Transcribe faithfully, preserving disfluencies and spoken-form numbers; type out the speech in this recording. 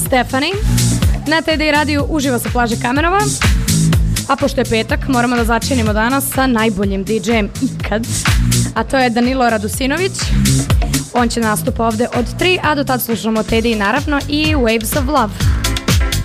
Stefani. Na T D radiju uživo sa plaže Kamerova. A pošto je petak, moramo da začinimo danas sa najboljim D J-em ikad. A to je Danilo Radusinović. On će nastupa ovde od tri, a do tad slušamo T D naravno i Waves of Love.